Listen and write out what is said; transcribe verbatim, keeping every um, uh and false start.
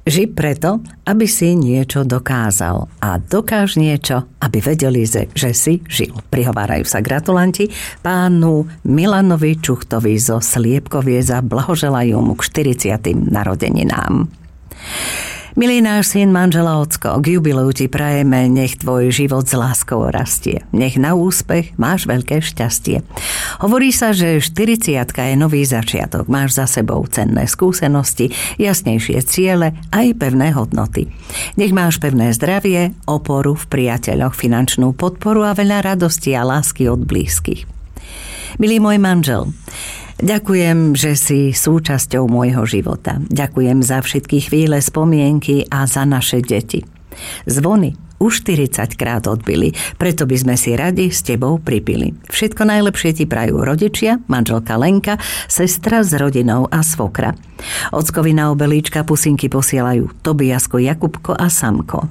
Ži preto, aby si niečo dokázal. A dokáž niečo, aby vedeli, že si žil. Prihovárajú sa gratulanti pánu Milanovi Čuchtovi zo Sliepkovieza. Blahoželajú mu k štyridsiatym narodeninám. Milý náš syn, manžela Ocko, k jubileu ti prajeme, nech tvoj život s láskou rastie. Nech na úspech máš veľké šťastie. Hovorí sa, že štyridsiatka je nový začiatok. Máš za sebou cenné skúsenosti, jasnejšie ciele aj pevné hodnoty. Nech máš pevné zdravie, oporu v priateľoch, finančnú podporu a veľa radosti a lásky od blízkych. Milý môj manžel, ďakujem, že si súčasťou môjho života. Ďakujem za všetky chvíle, spomienky a za naše deti. Zvony už štyridsaťkrát odbili, preto by sme si radi s tebou pripili. Všetko najlepšie ti prajú rodičia, manželka Lenka, sestra s rodinou a svokra. Ockovi na obelíčka pusinky posielajú Tobiasko, Jakubko a Samko.